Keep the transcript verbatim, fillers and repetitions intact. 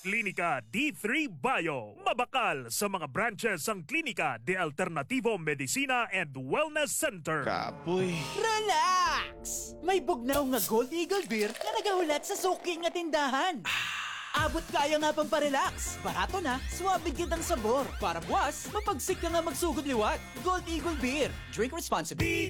Klinika D three Bio. Mabakal sa mga branches ang Klinika de Alternativo Medicina and Wellness Center. Kapoy. Relax! May bugnaw nga Gold Eagle Beer na nagahulat sa suki nga tindahan. Abot kaya nga pang parelax. Barato na, suwabig kitang sabor. Para buwas, mapagsik ka nga magsugod liwat. Gold Eagle Beer. Drink responsibly.